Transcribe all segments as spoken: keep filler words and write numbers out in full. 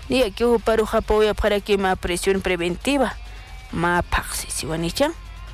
Ni aquí paro apoya para que ma presión preventiva ma paxi si wanicha.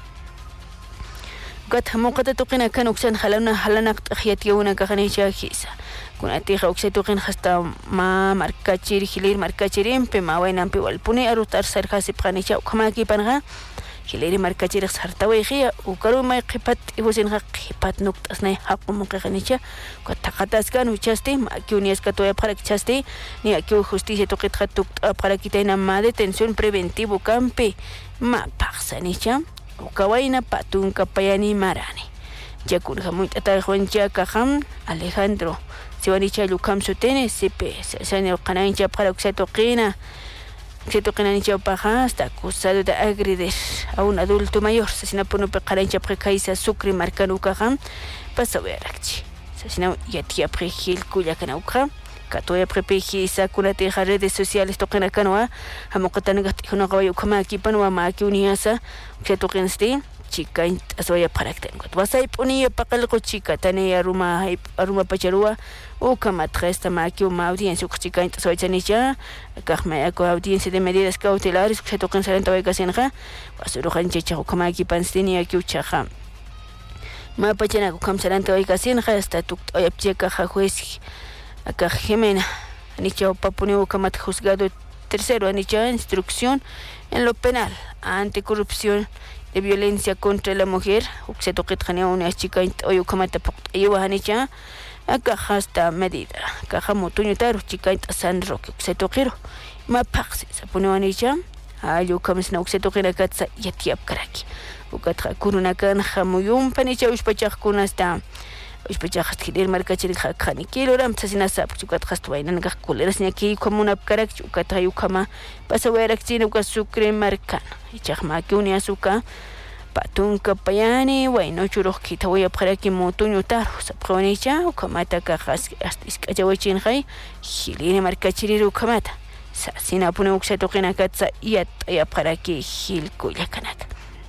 Gat moqata toqina kan uksan halana halana khiyati una kahanicha khisa. Kuna tija ukse toqin hasta ma markachir hilir markachirim pe ma wainam pe walpuni arutar sarja sipqanicha ukama aquí panga. Hileri markachir sartawe khia ukaru mai qipat ibusin qipat nuktas nay haqum qanicha qataqatas kan uchaste ma aquí unias ka toya para chaste ni aquí justicia toqit khatuk para quitaina ma detención preventivo campe ma paxanicha ukawaina patun kapayani marani yakun hamuit ata khoncha kaham Alejandro siwanicha lukam sutene sipe sani qanaincha para uksatoqina Se toquen ni paja hasta acusado de agredir a un adulto mayor. Sasina por no pecar en chaprecaisa sucre marcano cajan. Pasa ver aquí. Sasina ya tía prejil cuya canauca. Catoya prepeji sacuna teja redes sociales toquen a canoa. Amocatan gatijo caballo como aquí panoa maki uniasa. Se toquen este. Chica asoya para que tengo. Vas a ir ponía para el chica tane aruma aruma pacharua o camatra esta maqui uma audiencia chica asoya chanicha kahma ko audiencia de medidas cautelares que se tocan salenta vai casenja basuro hanchecha o kama aquí panstini aquí uchaja ma pachana ko kam salenta vai casenja hasta tu oyapcheca juez acá Jimena anicha papuni o kamat juzgado tercero anicha instrucción en lo penal anticorrupción de violencia contra la mujer ukse toqit khania una chica oyu kamata ayuwa hanicha acá hasta medida caja motuño taro chica sandro ukse toqiro ma paxi sapone hanicha ayu kamisna ukse toqira katsa yatiap karaki ukatra kuruna kan hamuyum panicha uspachaq kunasta uspachaq khidir markachiri khani kiloram tsasina sap chukat khastwaina ngak kuleras nyaki komuna karak ukatra yukama pasawerak chino ka sukre markan ichaq makuni asuka patun kapayani bueno churuq kitawaya paraki motuño taro sapqonicha ukamata ka khas iskachawachin khay hilini markachiri ukamata sasina pune ukse toqina katsa yat ya paraki hil kuyakanaka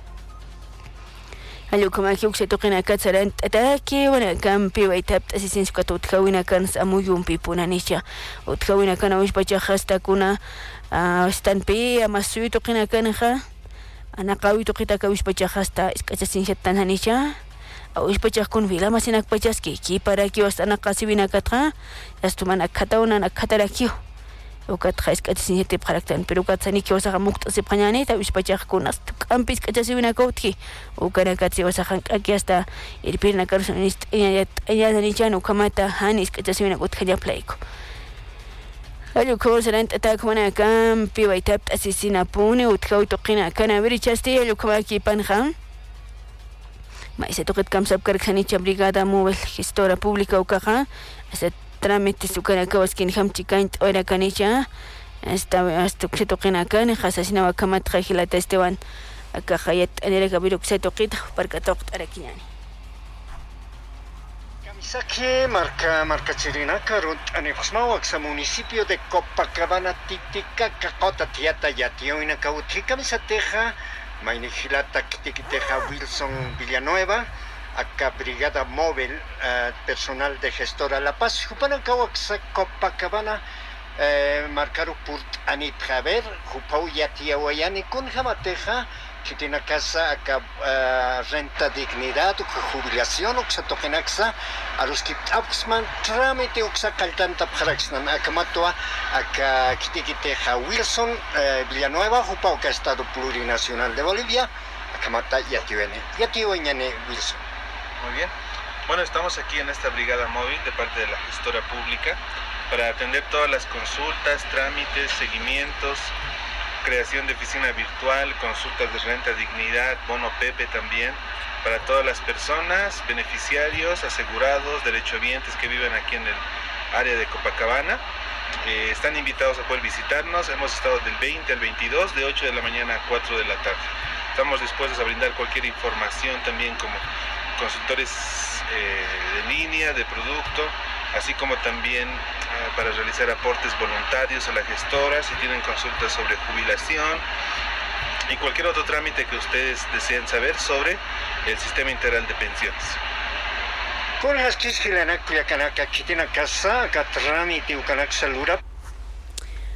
Algo como aquí se toquen acá serán ataque una campi o etap así que todo kawina kan samuyum pipuna nicha o kawina kan awish bacha hasta kuna están pe amasu toquen acá nja ana kawi toqita kawish bacha hasta es que sin tan nicha awish bacha con vila masinak bachas que ki para que hasta ana casi vina katra esto mana kata una na katara kio o katra es que sin te paraktan pero katsani que osa mukta se pañane ta awish bacha con hasta campis que ya se vina kotki o kana katsi osa aquí hasta el pirna carsonist ella ella nicha no kamata hanis que ya se vina kot kaya plaiko Algo como será enta como una campi o etap asesina pune o tkau toqina kana veri chasti algo como aquí panjam mais se toqet kam sab karkhani brigada móvil gestora pública o caja ese trámite su cara que was kin ham chikaint ora kanicha esta hasta que toqina kana asesina wa kamat khila testewan acá hayat anera kabiro que se toqita para toqt arakiñani Saki marca marca Chirinaca anexmao ex municipio de Copacabana Titicaca Cota Tiata Yatioina Cautica Misateja Mainigilata Kititeja Wilson Villanueva acá brigada móvil uh, personal de gestora La Paz Jupanacaua Copacabana eh, marcaron por Anit Javer Jupau Yatia Wayani con Jamateja que tiene casa acá uh, renta dignidad o jubilación o que se toquen axa a los que absman trámite o que se caltanta para que están acá matua acá Kititeja Wilson uh, Villanueva Jupau que Estado Plurinacional de Bolivia acá mata Yatiwene Yatiwene Wilson. Muy bien. Bueno, estamos aquí en esta brigada móvil de parte de la gestora pública para atender todas las consultas, trámites, seguimientos, creación de oficina virtual, consultas de renta dignidad, bono Pepe también, para todas las personas, beneficiarios, asegurados, derechohabientes que viven aquí en el área de Copacabana. Eh, están invitados a poder visitarnos. Hemos estado del veinte al veintidós, de ocho de la mañana a cuatro de la tarde. Estamos dispuestos a brindar cualquier información también como consultores eh, de línea, de producto, así como también uh, para realizar aportes voluntarios a la gestora, si tienen consultas sobre jubilación y cualquier otro trámite que ustedes deseen saber sobre el sistema integral de pensiones. Con las que se le han acá aquí tiene casa, acá trámite o canal salura.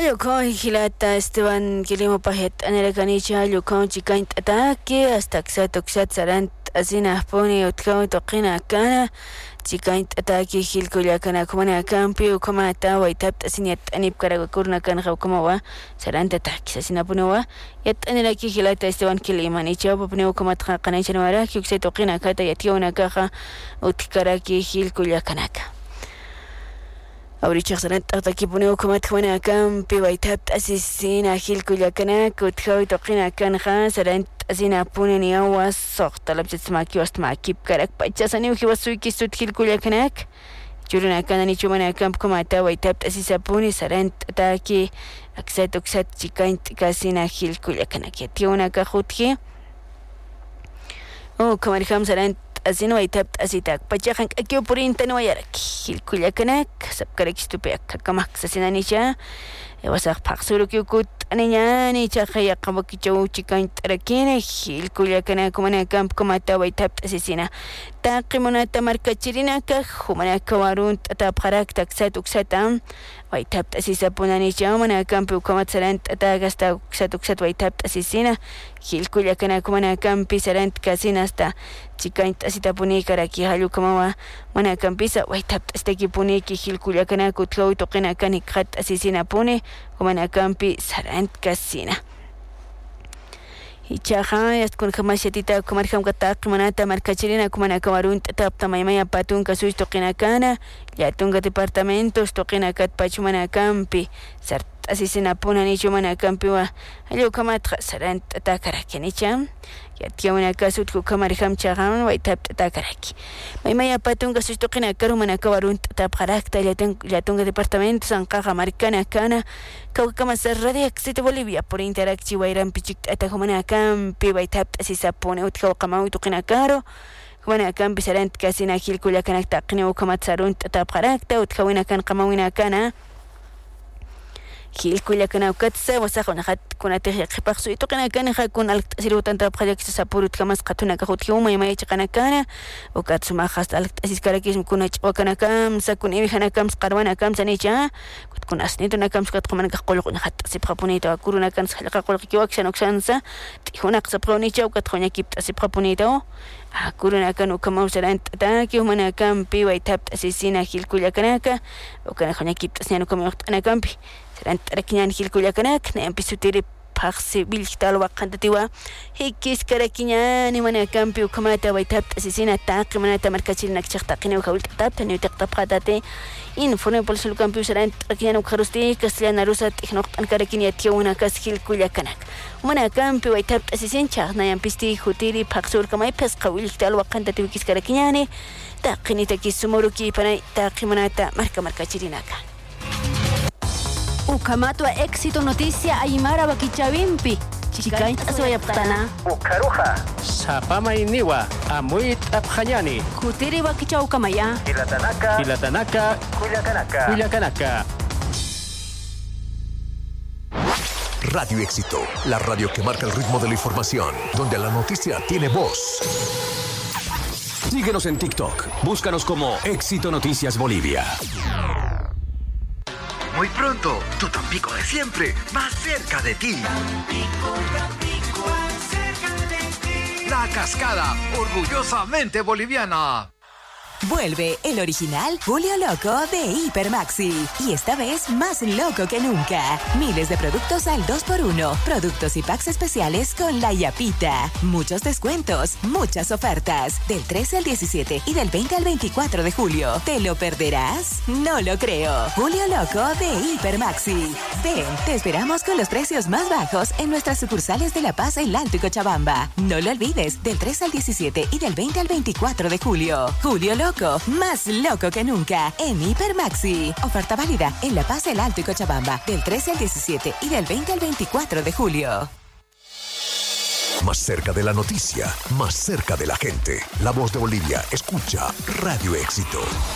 Ayoko hilata Esteban Kilimo Pajet Aneracanicha Ayoko Chikaint Ataque hasta Xatoxat Sarant Asina Pony Utkao Tokina Kana Chikaint Ataque Hilkuliakana Kumana Campi Ukomata Waitap Asinet Anip Karakurna Kan Haukomawa Sarant Ataque Asina Punowa Yet Aneraki Hilata Esteban Kilima Nicha Popneo Komatra Kanachanwara Kuxetokina Kata Yationa Kaja Utkaraki Hilkuliakanaka Ahorita serán aquí ponemos como te acá pibaitap asesina Gil Culiacana Kutjau Tokina Kanja serán asina ponen y agua sorta la psmaki o stmaki karak pachasani uki wasuki sut Gil Culiacanak Juruna kana ni chumana camp como atawaitap asisa pone serán ataki aksat oksat chikaint kasina Gil Culiacanak tiona kajutje Oh como dijamos serán así no hay tap así tak pachajan aquí por intano ayar Gil Culiacanak sabkarek stupeak kakamak sa sinanicha e wasak paksuro kyukut aninya ni chakaya kabakicho chikain tarakine Gil Culiacanak kumana camp kumata way tap asisina taqimuna tamarkachirina ka humana kawarun tatapharak taksat uksatam way tap asisa punanicha mana camp kumat sarant atagasta uksat uksat way tap asisina Gil Culiacanak kumana camp sarant kasina hasta chikain asita puni karaki halu kamawa mana campisa way tap este ki puni ki Gil Culiacanak utlo toqina kanik khat asisina puni kumana campi sarant kasina Ichaja yas kun khamashatita kumar kham kata manata markachirina kumana kamarun tap tamaymaya patun kasus toqina kana yatunga departamentos toqina kat pachumana campi sart asisina puna ni chumana campi wa alu kamat sarant atakaraki Yatiauna kasut ku kamar kham chagan way tap takaraki maymaya patun kasus toqina karumana kawarun tap karakta yatun yatunga departamento sanqa marcana kana kawkama sarradi exit Bolivia por interacti wairan pichik atajumana campi way tap asisa pone utkaw qamaw toqina karo kumana campi sarant kasina Gil Culiacanak taqni ukamat sarun tap karakta utkawina kan qamawina kana Gil Culiacanak katsa wasaquna khat kunate qipaqsu itoqina kana hakun alqasiru tanta project sapurut kamas qatuna kahutkiuma imay chaqana kana ukatsuma khast alqasiskarakis kuna chqana kam sakun ibihana kam qarwana kam sanicha kun asnituna kam qatqman qaqulquna khat sipqapunita kuruna kan salqa qulqi wakshan oksansa tihuna qsapqonicha ukatqonya kipt sipqapunita kuruna kan ukamawsaran taki humana kampi way tap asisina Gil Culiacanak ukana khonya kipt asnanu kamaqtana kampi Rantrakinyan Gil Culiacanak na empisutiri paksi bilkital waqantatiwa hikis karakinyan mana campi ukamata way tap asisina taqi mana tamarkachirinak chaqtaqina ukawil tap tani taqtap qatate informe por sul campi usaran trakinyan ukharusti castellana rusa tihnoqtan karakin yatiuna kas Gil Culiacanak mana campi way tap asisin chaqna empisti hutiri paksur kamay pesqa wilkital waqantatiwa kis karakinyani taqini takisumuruki panay taqi mana ta marka markachirinaka Ukamatwa éxito noticia Aymara Bakichavimpi Chikain Aswayaptana Ukaruja Sapama Iniwa Amuit Abhanyani Kutiri Bakicha Ukamaya Hilatanaka Hilatanaka Culiacanaka Culiacanaka Radio Éxito, la radio que marca el ritmo de la información, donde la noticia tiene voz. Síguenos en TikTok, búscanos como Éxito Noticias Bolivia. Muy pronto, tu Tampico de siempre, más cerca de ti. Tampico, Tampico, más cerca de ti. La Cascada, orgullosamente boliviana. Vuelve el original Julio Loco de Hipermaxi. Y esta vez más loco que nunca. Miles de productos al dos por uno. Productos y packs especiales con la Yapita. Muchos descuentos, muchas ofertas. Del trece al diecisiete y del veinte al veinticuatro de julio. ¿Te lo perderás? No lo creo. Julio Loco de Hipermaxi. Ven, te esperamos con los precios más bajos en nuestras sucursales de La Paz, El Alto y Cochabamba. No lo olvides, del trece al diecisiete y del veinte al veinticuatro de julio. Julio Loco. Más loco que nunca en Hipermaxi. Oferta válida en La Paz, El Alto y Cochabamba del trece al diecisiete y del veinte al veinticuatro de julio. Más cerca de la noticia, más cerca de la gente. La voz de Bolivia, escucha Radio Éxito.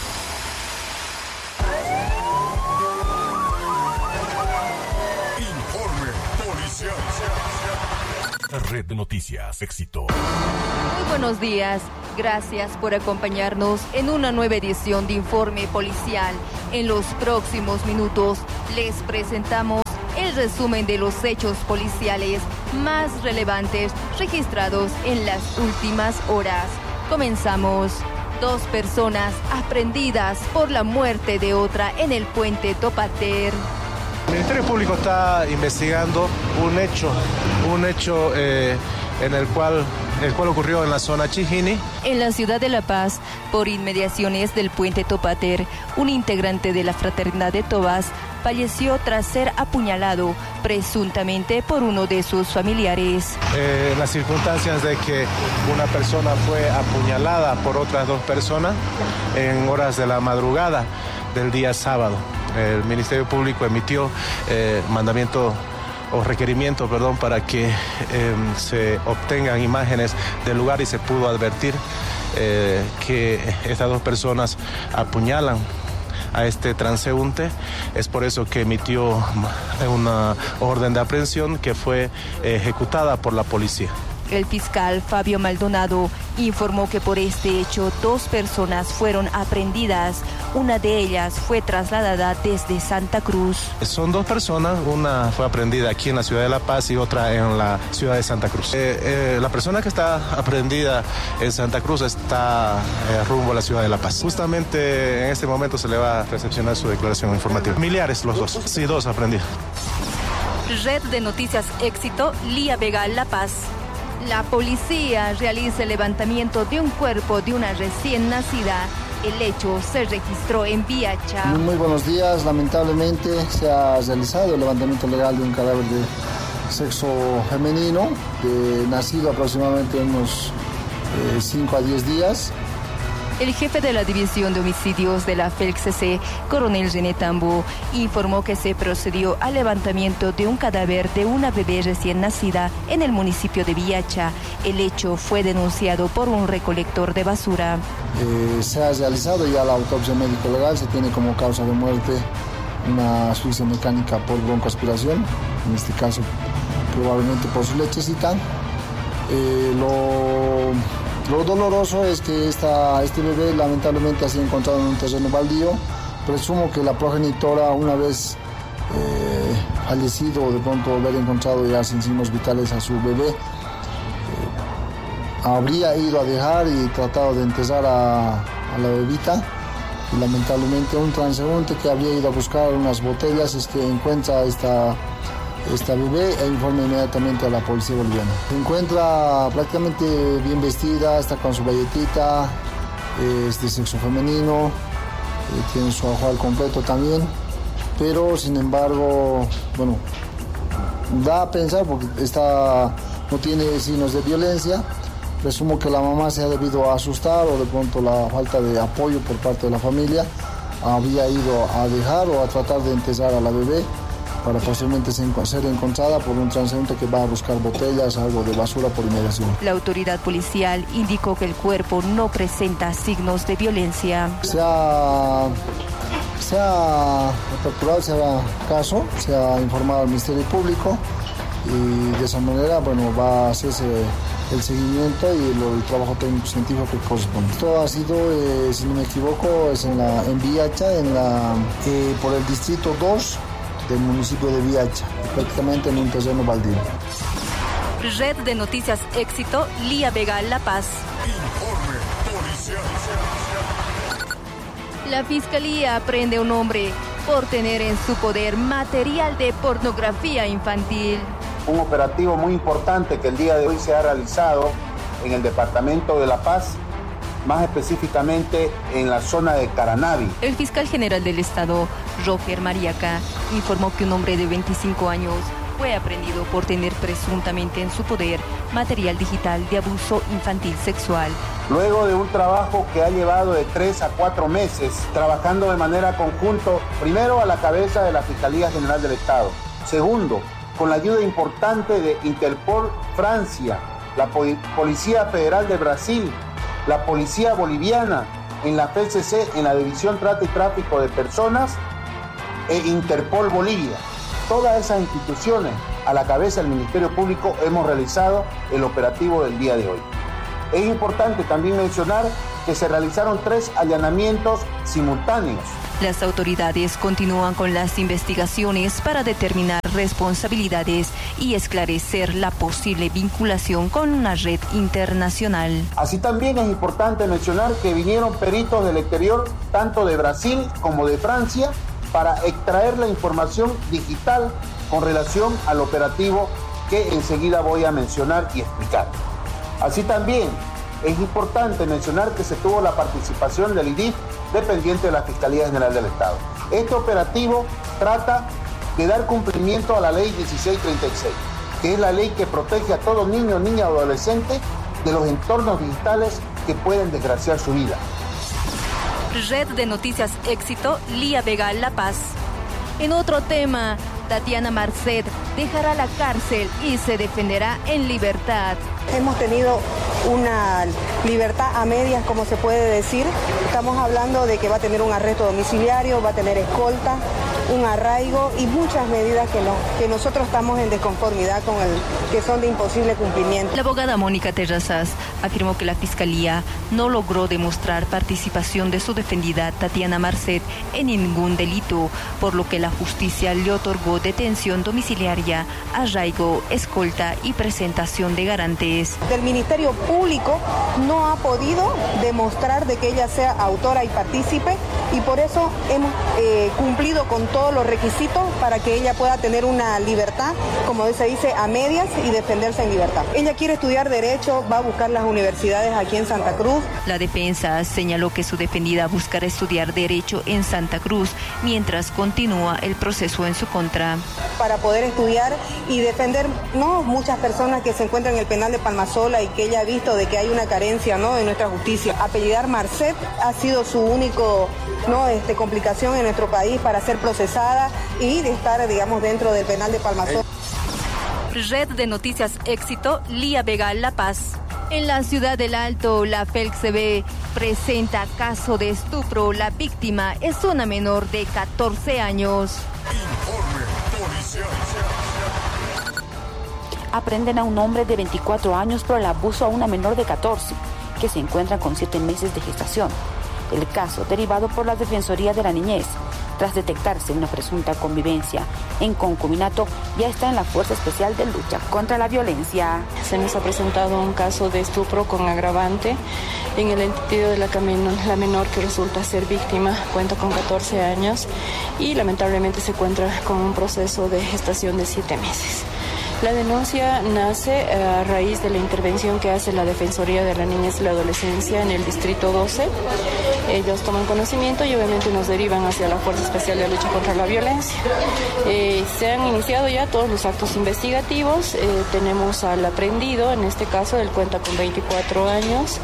Informe policial. Red de Noticias Éxito. Muy buenos días. Gracias por acompañarnos en una nueva edición de Informe Policial. En los próximos minutos les presentamos el resumen de los hechos policiales más relevantes registrados en las últimas horas. Comenzamos. Dos personas aprehendidas por la muerte de otra en el puente Topater. El Ministerio Público está investigando un hecho, un hecho eh, en el cual, el cual ocurrió en la zona Chijini. En la ciudad de La Paz, por inmediaciones del puente Topater, un integrante de la Fraternidad de Tobás falleció tras ser apuñalado, presuntamente por uno de sus familiares. Eh, en las circunstancias de que una persona fue apuñalada por otras dos personas en horas de la madrugada del día sábado. El Ministerio Público emitió eh, mandamiento o requerimiento, perdón, para que eh, se obtengan imágenes del lugar y se pudo advertir eh, que estas dos personas apuñalan a este transeúnte. Es por eso que emitió una orden de aprehensión que fue ejecutada por la policía. El fiscal Fabio Maldonado informó que por este hecho dos personas fueron aprehendidas. Una de ellas fue trasladada desde Santa Cruz. Son dos personas, una fue aprehendida aquí en la ciudad de La Paz y otra en la ciudad de Santa Cruz. Eh, eh, la persona que está aprehendida en Santa Cruz está eh, rumbo a la ciudad de La Paz. Justamente en este momento se le va a recepcionar su declaración informativa. Familiares los dos, sí, dos aprendidos. Red de Noticias Éxito, Lía Vega, La Paz. La policía realiza el levantamiento de un cuerpo de una recién nacida. El hecho se registró en Viacha. Muy, muy buenos días. Lamentablemente se ha realizado el levantamiento legal de un cadáver de sexo femenino, de nacido aproximadamente unos cinco a diez días. El jefe de la División de Homicidios de la F E L C C, coronel René Tambo, informó que se procedió al levantamiento de un cadáver de una bebé recién nacida en el municipio de Viacha. El hecho fue denunciado por un recolector de basura. Eh, se ha realizado ya la autopsia médico-legal, se tiene como causa de muerte una asfixia mecánica por broncoaspiración, en este caso probablemente por su lechecita. Eh, lo... Lo doloroso es que esta, este bebé lamentablemente ha sido encontrado en un terreno baldío. Presumo que la progenitora, una vez eh, fallecido, de pronto haber encontrado ya sin signos vitales a su bebé, eh, habría ido a dejar y tratado de enterrar a, a la bebita. Y lamentablemente un transeúnte que había ido a buscar unas botellas es que encuentra esta... esta bebé e informa inmediatamente a la policía boliviana. Se encuentra prácticamente bien vestida, está con su galletita, es de sexo femenino, tiene su ajuar completo también, pero sin embargo, bueno, da a pensar porque está, no tiene signos de violencia. Presumo que la mamá se ha debido a asustar o de pronto la falta de apoyo por parte de la familia había ido a dejar o a tratar de enterrar a la bebé, para posiblemente ser encontrada por un transeúnte que va a buscar botellas, algo de basura por inmediación. La autoridad policial indicó que el cuerpo no presenta signos de violencia. Se ha, se ha capturado, se ha caso, se ha informado al Ministerio Público y de esa manera, bueno, va a hacerse el seguimiento y el, el trabajo técnico-científico que corresponde. Esto ha sido, eh, si no me equivoco, es en, la, en Viacha, en la, eh, por el distrito dos, del municipio de Viacha, prácticamente en un terreno baldío. Red de Noticias Éxito, Lía Vega, La Paz. Informe policial. La Fiscalía aprende a un hombre por tener en su poder material de pornografía infantil. Un operativo muy importante que el día de hoy se ha realizado en el departamento de La Paz, más específicamente en la zona de Caranavi. El fiscal general del estado, Roger Mariaca, informó que un hombre de veinticinco años fue aprehendido por tener presuntamente en su poder material digital de abuso infantil sexual. Luego de un trabajo que ha llevado de tres a cuatro meses, trabajando de manera conjunta, primero a la cabeza de la Fiscalía General del Estado, segundo, con la ayuda importante de Interpol Francia, la Policía Federal de Brasil, la Policía Boliviana, en la F E L C C, en la División Trata y Tráfico de Personas, e Interpol Bolivia. Todas esas instituciones, a la cabeza del Ministerio Público, hemos realizado el operativo del día de hoy. Es importante también mencionar que se realizaron tres allanamientos simultáneos Las autoridades continúan con las investigaciones para determinar responsabilidades y esclarecer la posible vinculación con una red internacional. Así también es importante mencionar que vinieron peritos del exterior, tanto de Brasil como de Francia, para extraer la información digital con relación al operativo que enseguida voy a mencionar y explicar. Así también es importante mencionar que se tuvo la participación del I D I F, dependiente de la Fiscalía General del Estado. Este operativo trata de dar cumplimiento a la ley dieciséis treinta y seis, que es la ley que protege a todo niño, niña o adolescente de los entornos digitales que pueden desgraciar su vida. Red de Noticias Éxito, Lía Vega, La Paz. En otro tema, Tatiana Marcet dejará la cárcel y se defenderá en libertad. Hemos tenido una libertad a medias, como se puede decir. Estamos hablando de que va a tener un arresto domiciliario, va a tener escolta, un arraigo y muchas medidas que, no, que nosotros estamos en desconformidad con el que son de imposible cumplimiento. La abogada Mónica Terrazas afirmó que la Fiscalía no logró demostrar participación de su defendida Tatiana Marcet en ningún delito, por lo que la justicia le otorgó detención domiciliaria, arraigo, escolta y presentación de garantes. El Ministerio Público no ha podido demostrar de que ella sea autora y partícipe y por eso hemos eh, cumplido con todos los requisitos para que ella pueda tener una libertad, como se dice, a medias y defenderse en libertad. Ella quiere estudiar Derecho, va a buscar las universidades aquí en Santa Cruz. La defensa señaló que su defendida buscará estudiar Derecho en Santa Cruz mientras continúa el proceso en su contra. Para poder estudiar y defender, ¿no?, muchas personas que se encuentran en el penal de Palmasola y que ella ha visto de que hay una carencia, ¿no?, en nuestra justicia. Apellidar Marcet ha sido su único, ¿no?, este, complicación en nuestro país para ser procesada y de estar, digamos, dentro del penal de Palmasola. Red de Noticias Éxito, Lía Vega, La Paz. En la ciudad del Alto, la F E L C B presenta caso de estupro. La víctima es una menor de catorce años. Informe policial. Aprenden a un hombre de veinticuatro años por el abuso a una menor de catorce, que se encuentra con siete meses de gestación. El caso, derivado por la Defensoría de la Niñez, tras detectarse una presunta convivencia en concubinato, ya está en la Fuerza Especial de Lucha contra la Violencia. Se nos ha presentado un caso de estupro con agravante en el sentido de la, la menor que resulta ser víctima, cuenta con catorce años y lamentablemente se encuentra con un proceso de gestación de siete meses. La denuncia nace a raíz de la intervención que hace la Defensoría de la Niñez y la Adolescencia en el Distrito doce. Ellos toman conocimiento y obviamente nos derivan hacia la Fuerza Especial de Lucha contra la Violencia. Eh, se han iniciado ya todos los actos investigativos. Eh, tenemos al aprendido, en este caso él cuenta con veinticuatro años,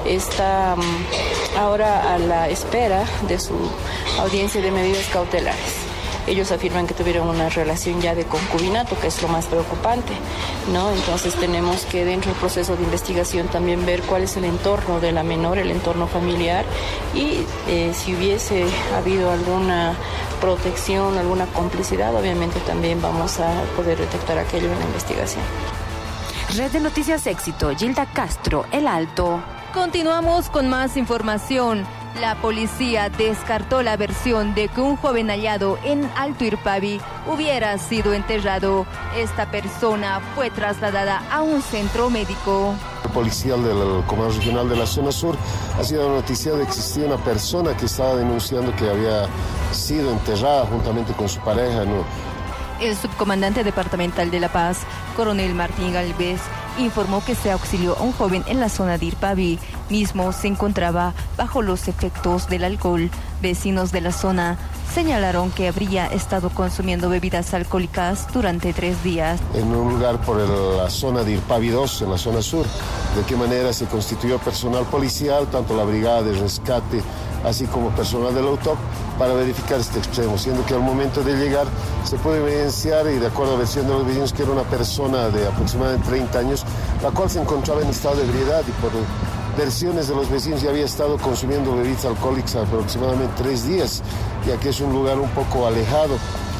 está um, ahora a la espera de su audiencia de medidas cautelares. Ellos afirman que tuvieron una relación ya de concubinato, que es lo más preocupante, ¿no? Entonces tenemos que dentro del proceso de investigación también ver cuál es el entorno de la menor, el entorno familiar, y eh, si hubiese habido alguna protección, alguna complicidad, obviamente también vamos a poder detectar aquello en la investigación. Red de Noticias Éxito, Gilda Castro, El Alto. Continuamos con más información. La policía descartó la versión de que un joven hallado en Alto Irpavi hubiera sido enterrado. Esta persona fue trasladada a un centro médico. El policial del Comando Regional de la Zona Sur ha sido noticiado de que existía una persona que estaba denunciando que había sido enterrada juntamente con su pareja, ¿no? El subcomandante departamental de La Paz, coronel Martín Galvez, informó que se auxilió a un joven en la zona de Irpavi. Mismo se encontraba bajo los efectos del alcohol. Vecinos de la zona señalaron que habría estado consumiendo bebidas alcohólicas durante tres días. En un lugar por el, la zona de Irpavi dos, en la zona sur, de qué manera se constituyó personal policial, tanto la brigada de rescate, así como personal del AUTOP, para verificar este extremo, siendo que al momento de llegar se puede evidenciar, y de acuerdo a la versión de los vecinos, que era una persona de aproximadamente treinta años, la cual se encontraba en estado de ebriedad y por versiones de los vecinos ya había estado consumiendo bebidas alcohólicas aproximadamente tres días, ya que es un lugar un poco alejado.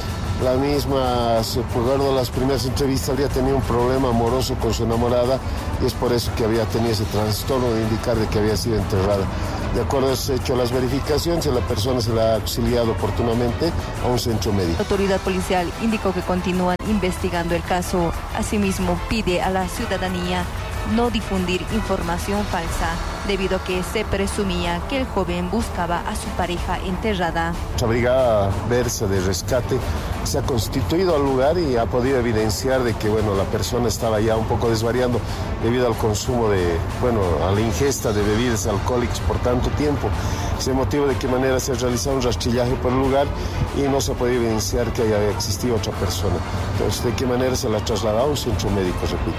La misma, por acuerdo a las primeras entrevistas, habría tenido un problema amoroso con su enamorada y es por eso que había tenido ese trastorno de indicar de que había sido enterrada. De acuerdo a ese hecho, las verificaciones, la persona se le ha auxiliado oportunamente a un centro médico. La autoridad policial indicó que continúan investigando el caso. Asimismo, pide a la ciudadanía no difundir información falsa, debido a que se presumía que el joven buscaba a su pareja enterrada. La brigada Versa de rescate se ha constituido al lugar y ha podido evidenciar de que, bueno, la persona estaba ya un poco desvariando debido al consumo de, bueno, a la ingesta de bebidas alcohólicas por tanto tiempo. Es el motivo de qué manera se ha realizado un rastrillaje por el lugar y no se ha podido evidenciar que haya existido otra persona. Entonces, de qué manera se la ha trasladado a un centro médico, repito.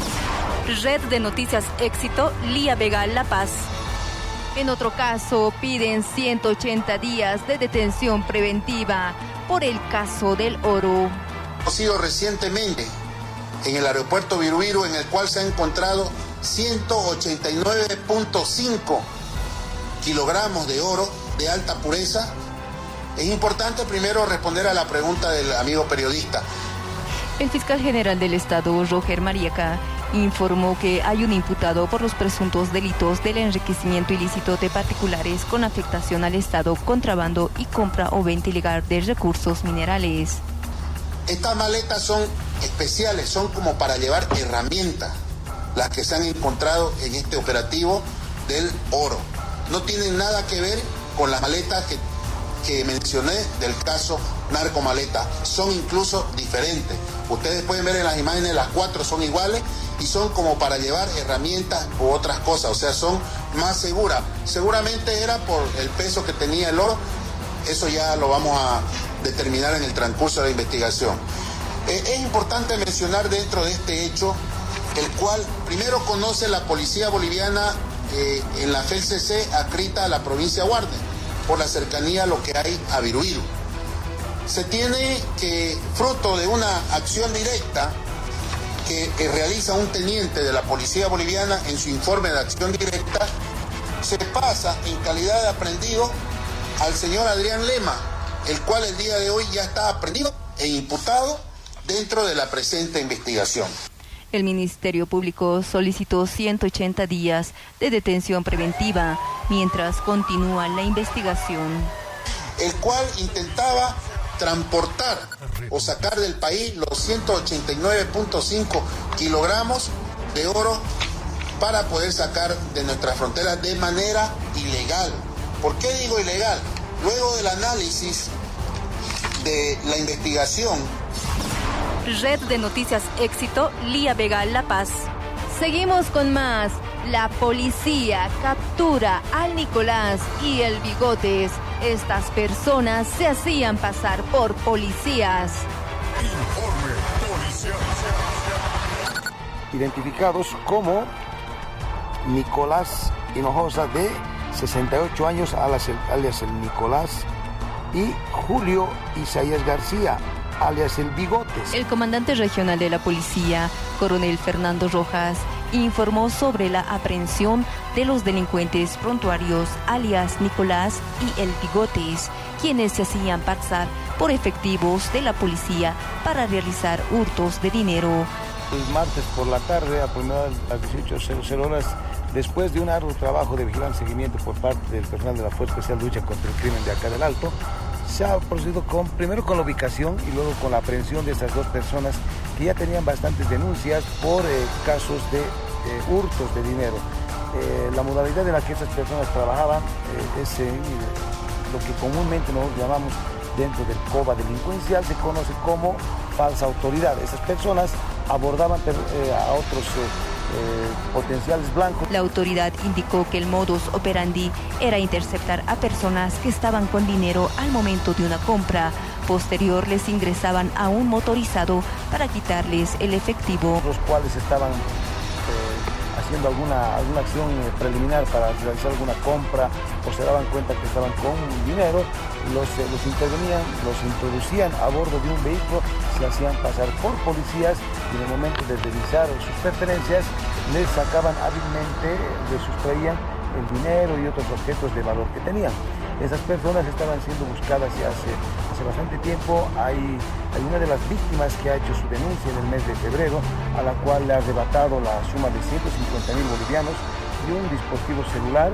Red de Noticias Éxito, Lía Vega, La Paz. En otro caso, piden ciento ochenta días de detención preventiva por el caso del oro. Ha sido recientemente en el aeropuerto Virubiru, en el cual se ha encontrado ciento ochenta y nueve punto cinco kilogramos de oro de alta pureza. Es importante primero responder a la pregunta del amigo periodista. El fiscal general del Estado, Roger Mariaca, informó que hay un imputado por los presuntos delitos del enriquecimiento ilícito de particulares con afectación al Estado, contrabando y compra o venta ilegal de recursos minerales. Estas maletas son especiales, son como para llevar herramientas, las que se han encontrado en este operativo del oro. No tienen nada que ver con las maletas que, que mencioné del caso narcomaleta, son incluso diferentes. Ustedes pueden ver en las imágenes, las cuatro son iguales y son como para llevar herramientas u otras cosas, o sea, son más seguras. Seguramente era por el peso que tenía el oro, eso ya lo vamos a determinar en el transcurso de la investigación. Eh, es importante mencionar dentro de este hecho, el cual primero conoce la policía boliviana eh, en la F E L C C adscrita a la provincia de Huarne, por la cercanía a lo que hay a Virubiru. Se tiene que, fruto de una acción directa que, que realiza un teniente de la policía boliviana en su informe de acción directa, se pasa en calidad de aprehendido al señor Adrián Lema, el cual el día de hoy ya está aprehendido e imputado dentro de la presente investigación. El Ministerio Público solicitó ciento ochenta días de detención preventiva mientras continúa la investigación. El cual intentaba transportar o sacar del país los ciento ochenta y nueve punto cinco kilogramos de oro para poder sacar de nuestra frontera de manera ilegal. ¿Por qué digo ilegal? Luego del análisis de la investigación. Red de Noticias Éxito, Lía Vega, La Paz. Seguimos con más. La policía captura al Nicolás y el Bigotes. Estas personas se hacían pasar por policías. Informe policial. Identificados como Nicolás Hinojosa, de sesenta y ocho años, alias el, alias el Nicolás, y Julio Isaías García, alias el Bigotes. El comandante regional de la policía, coronel Fernando Rojas, informó sobre la aprehensión de los delincuentes prontuarios alias Nicolás y el Bigotes, quienes se hacían pasar por efectivos de la policía para realizar hurtos de dinero. El martes por la tarde, a las dieciocho horas, después de un arduo trabajo de vigilancia y seguimiento por parte del personal de la Fuerza Especial de Lucha contra el Crimen de acá del Alto, se ha procedido con, primero con la ubicación y luego con la aprehensión de estas dos personas que ya tenían bastantes denuncias por eh, casos de eh, hurtos de dinero. Eh, la modalidad en la que estas personas trabajaban eh, es eh, lo que comúnmente nosotros llamamos dentro del COBA delincuencial, se conoce como falsa autoridad. Esas personas abordaban eh, a otros eh, Eh, potenciales blancos. La autoridad indicó que el modus operandi era interceptar a personas que estaban con dinero al momento de una compra. Posterior les ingresaban a un motorizado para quitarles el efectivo. Los cuales estaban eh, haciendo alguna, alguna acción preliminar para realizar alguna compra o se daban cuenta que estaban con dinero, los, eh, los intervenían, los introducían a bordo de un vehículo, se hacían pasar por policías y en el momento de revisar sus pertenencias les sacaban hábilmente, les sustraían el dinero y otros objetos de valor que tenían. Esas personas estaban siendo buscadas ya hace, hace bastante tiempo. Hay, hay una de las víctimas que ha hecho su denuncia en el mes de febrero, a la cual le ha arrebatado la suma de ciento cincuenta mil bolivianos y un dispositivo celular.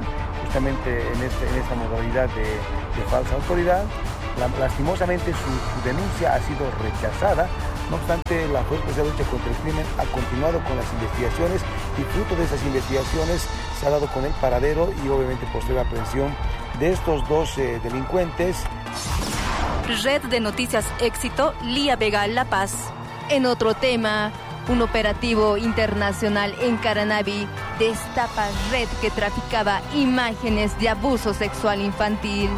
justamente en, este, en esta modalidad de, de falsa autoridad. La, lastimosamente su, su denuncia ha sido rechazada. No obstante, la Fuerza Especial de Lucha contra el Crimen ha continuado con las investigaciones y fruto de esas investigaciones se ha dado con el paradero y obviamente posterior aprehensión de estos dos eh, delincuentes. Red de Noticias Éxito, Lía Vega, La Paz. En otro tema, un operativo internacional en Caranavi destapa red que traficaba imágenes de abuso sexual infantil.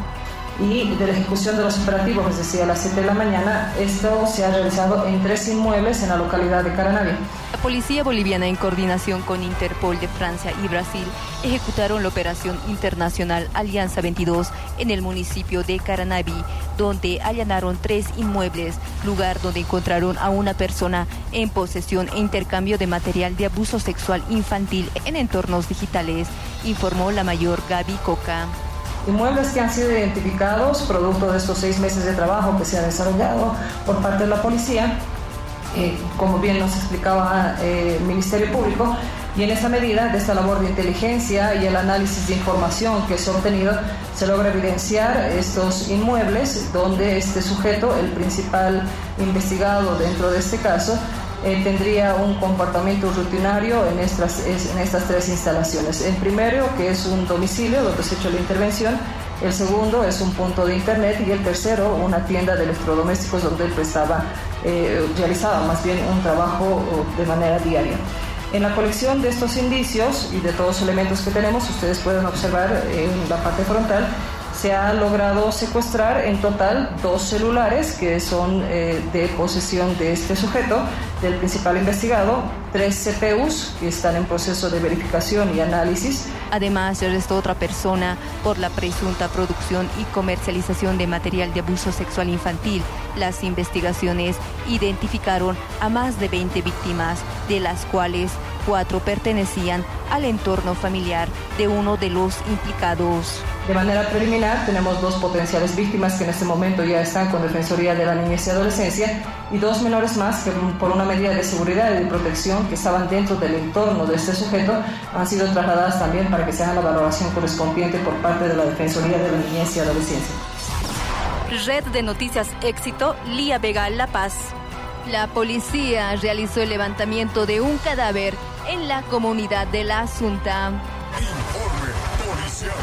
Y de la ejecución de los operativos, es decir, a las siete de la mañana, esto se ha realizado en tres inmuebles en la localidad de Caranavi. La policía boliviana, en coordinación con Interpol de Francia y Brasil, ejecutaron la operación internacional Alianza veintidós en el municipio de Caranavi, donde allanaron tres inmuebles, lugar donde encontraron a una persona en posesión e intercambio de material de abuso sexual infantil en entornos digitales, informó la mayor Gaby Coca. Inmuebles que han sido identificados producto de estos seis meses de trabajo que se ha desarrollado por parte de la policía, eh, como bien nos explicaba eh, el Ministerio Público, y en esta medida de esta labor de inteligencia y el análisis de información que se ha obtenido, se logra evidenciar estos inmuebles donde este sujeto, el principal investigado dentro de este caso, Eh, tendría un comportamiento rutinario en estas, en estas tres instalaciones. El primero, que es un domicilio donde se ha hecho la intervención; el segundo es un punto de internet; y el tercero, una tienda de electrodomésticos donde él prestaba, eh, realizaba más bien un trabajo de manera diaria. En la colección de estos indicios y de todos los elementos que tenemos, ustedes pueden observar en la parte frontal, se ha logrado secuestrar en total dos celulares que son eh, de posesión de este sujeto, del principal investigado, tres C P Us que están en proceso de verificación y análisis. Además, se arrestó otra persona por la presunta producción y comercialización de material de abuso sexual infantil. Las investigaciones identificaron a más de veinte víctimas, de las cuales cuatro pertenecían al entorno familiar de uno de los implicados. De manera preliminar, tenemos dos potenciales víctimas que en este momento ya están con Defensoría de la Niñez y Adolescencia, y dos menores más que por una medida de seguridad y de protección que estaban dentro del entorno de este sujeto han sido trasladadas también para que se haga la valoración correspondiente por parte de la Defensoría de la Niñez y Adolescencia. Red de Noticias Éxito, Lía Vega, La Paz. La policía realizó el levantamiento de un cadáver en la comunidad de La Asunta. Informe policial.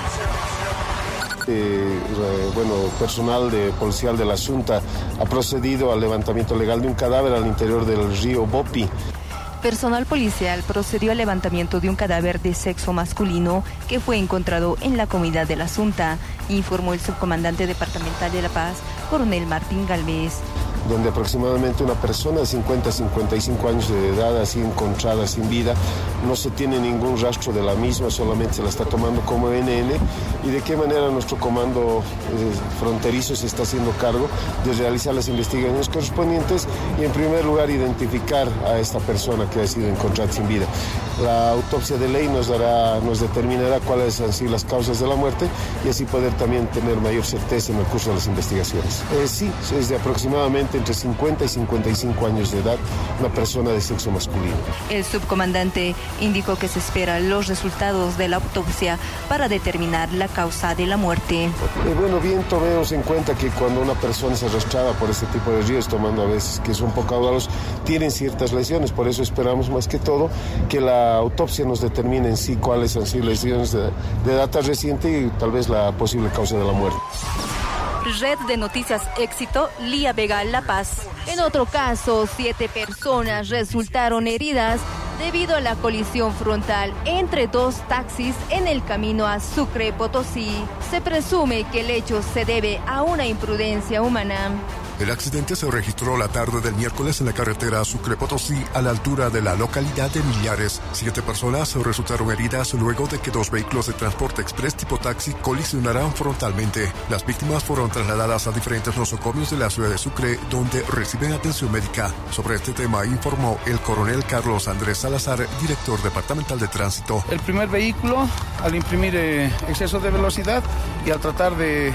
Eh, bueno, personal de policial de La Asunta ha procedido al levantamiento legal de un cadáver al interior del río Bopi. Personal policial procedió al levantamiento de un cadáver de sexo masculino que fue encontrado en la comunidad de La Asunta, informó el subcomandante departamental de La Paz, coronel Martín Galvez. Donde aproximadamente una persona de cincuenta a cincuenta y cinco años de edad ha sido encontrada sin vida. No se tiene ningún rastro de la misma, solamente se la está tomando como N N. Y de qué manera nuestro comando eh, fronterizo se está haciendo cargo de realizar las investigaciones correspondientes y en primer lugar identificar a esta persona que ha sido encontrada sin vida. La autopsia de ley nos dará, nos determinará cuáles han sido las causas de la muerte y así poder también tener mayor certeza en el curso de las investigaciones. Eh, sí, es de aproximadamente entre cincuenta y cincuenta y cinco años de edad, una persona de sexo masculino. El subcomandante indicó que se esperan los resultados de la autopsia para determinar la causa de la muerte. Eh, bueno, bien, tomemos en cuenta que cuando una persona es arrastrada por este tipo de ríos, tomando a veces que son poco caudalosos, tienen ciertas lesiones. Por eso esperamos más que todo que la autopsia nos determine en sí cuáles han sido lesiones de, de data reciente y tal vez la posible causa de la muerte. Red de Noticias Éxito, Lía Vega, La Paz. En otro caso, siete personas resultaron heridas debido a la colisión frontal entre dos taxis en el camino a Sucre, Potosí. Se presume que el hecho se debe a una imprudencia humana. El accidente se registró la tarde del miércoles en la carretera Sucre-Potosí, a la altura de la localidad de Millares. Siete personas resultaron heridas luego de que dos vehículos de transporte express tipo taxi colisionaran frontalmente. Las víctimas fueron trasladadas a diferentes nosocomios de la ciudad de Sucre, donde reciben atención médica. Sobre este tema informó el coronel Carlos Andrés Salazar, director departamental de tránsito. El primer vehículo, al imprimir eh, exceso de velocidad y al tratar de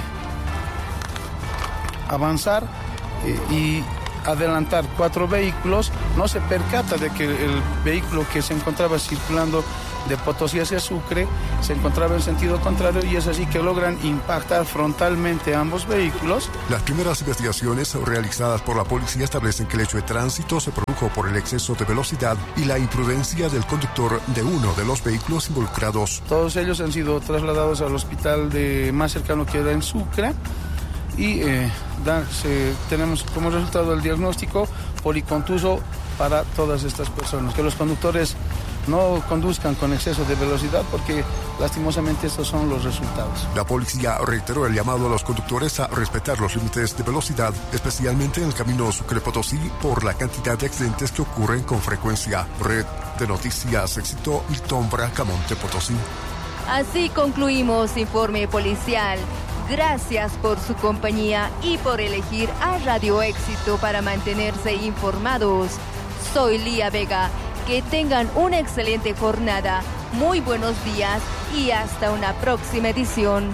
avanzar y adelantar cuatro vehículos, no se percata de que el vehículo que se encontraba circulando de Potosí hacia Sucre se encontraba en sentido contrario y es así que logran impactar frontalmente ambos vehículos. Las primeras investigaciones realizadas por la policía establecen que el hecho de tránsito se produjo por el exceso de velocidad y la imprudencia del conductor de uno de los vehículos involucrados. Todos ellos han sido trasladados al hospital de más cercano que era en Sucre y eh, da, se, tenemos como resultado el diagnóstico policontuso para todas estas personas, que los conductores no conduzcan con exceso de velocidad porque lastimosamente estos son los resultados. La policía reiteró el llamado a los conductores a respetar los límites de velocidad, especialmente en el camino Sucre-Potosí por la cantidad de accidentes que ocurren con frecuencia. Red de Noticias Éxito, Milton Bracamonte, Potosí. Así concluimos Informe Policial. Gracias por su compañía y por elegir a Radio Éxito para mantenerse informados. Soy Lía Vega. Que tengan una excelente jornada, muy buenos días y hasta una próxima edición.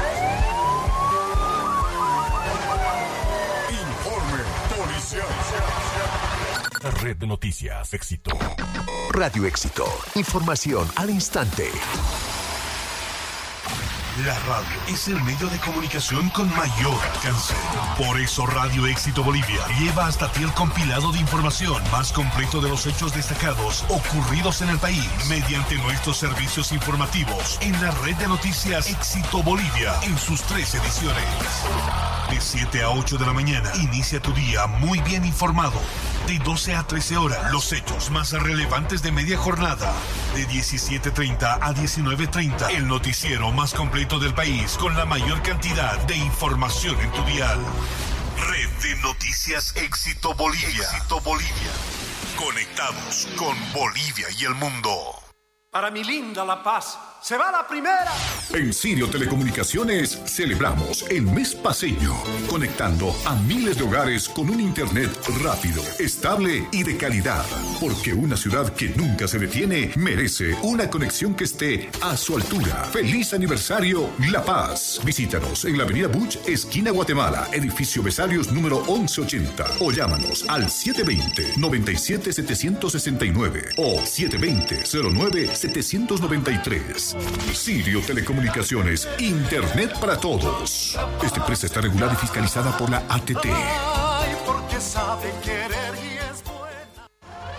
Informe policial. Red de Noticias Éxito. Radio Éxito. Información al instante. La radio es el medio de comunicación con mayor alcance. Por eso Radio Éxito Bolivia lleva hasta ti el compilado de información más completo de los hechos destacados ocurridos en el país mediante nuestros servicios informativos en la red de noticias Éxito Bolivia en sus tres ediciones. De siete a ocho de la mañana, inicia tu día muy bien informado. De doce a trece horas, los hechos más relevantes de media jornada. De diecisiete treinta a diecinueve treinta, el noticiero más completo del país con la mayor cantidad de información en tu dial. Red de Noticias Éxito Bolivia. Éxito Bolivia. Conectados con Bolivia y el mundo. Para mi linda La Paz, se va la primera. En Sirio Telecomunicaciones celebramos el mes paceño, conectando a miles de hogares con un internet rápido, estable y de calidad. Porque una ciudad que nunca se detiene merece una conexión que esté a su altura. ¡Feliz aniversario, La Paz! Visítanos en la avenida Buch, esquina Guatemala, edificio Besarios número once ochenta. O llámanos al siete dos cero, nueve siete, siete seis nueve o siete dos cero, cero nueve, siete nueve tres. Sirio Telecomunicaciones, Internet para todos. Esta empresa está regulada y fiscalizada por la A T T. Ay, porque sabe querer y es buena.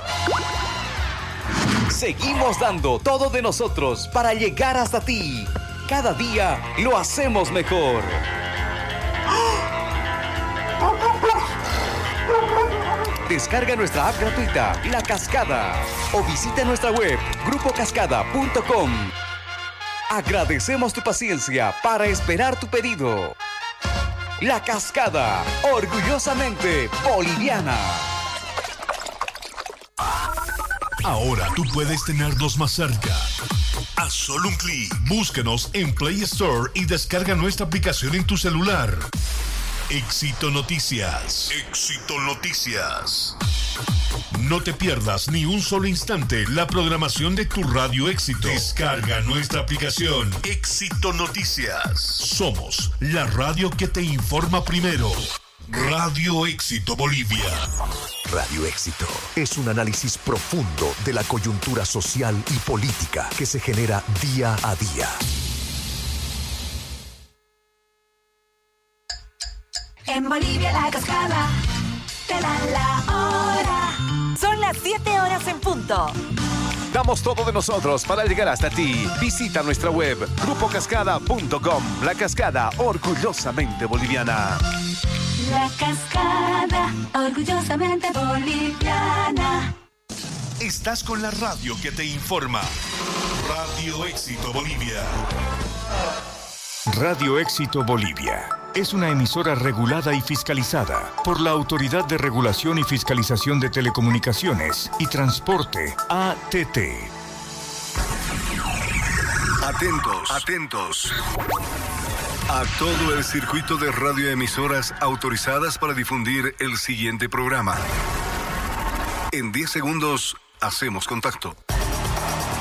Seguimos dando todo de nosotros para llegar hasta ti. Cada día lo hacemos mejor. Descarga nuestra app gratuita, La Cascada, o visita nuestra web, grupo cascada punto com. Agradecemos tu paciencia para esperar tu pedido. La Cascada, orgullosamente boliviana. Ahora tú puedes tenernos más cerca. A solo un clic, búscanos en Play Store y descarga nuestra aplicación en tu celular. Éxito Noticias. Éxito Noticias. No te pierdas ni un solo instante la programación de tu Radio Éxito. Descarga nuestra aplicación Éxito Noticias. Somos la radio que te informa primero. Radio Éxito Bolivia. Radio Éxito es un análisis profundo de la coyuntura social y política que se genera día a día. En Bolivia La Cascada te da la hora. Son las siete horas en punto. Damos todo de nosotros para llegar hasta ti. Visita nuestra web, grupo cascada punto com. La Cascada, orgullosamente boliviana. La Cascada, orgullosamente boliviana. Estás con la radio que te informa. Radio Éxito Bolivia. Radio Éxito Bolivia es una emisora regulada y fiscalizada por la Autoridad de Regulación y Fiscalización de Telecomunicaciones y Transporte, A T T. Atentos, atentos a todo el circuito de radioemisoras autorizadas para difundir el siguiente programa. En diez segundos hacemos contacto.